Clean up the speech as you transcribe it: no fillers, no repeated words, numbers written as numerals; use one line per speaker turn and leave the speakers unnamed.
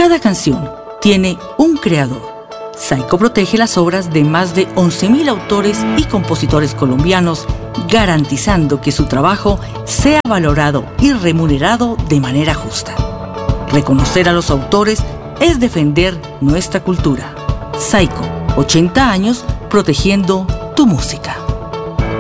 Cada canción tiene un creador. Saiko protege las obras de más de 11.000 autores y compositores colombianos, garantizando que su trabajo sea valorado y remunerado de manera justa. Reconocer a los autores es defender nuestra cultura. Saiko, 80 años protegiendo tu música.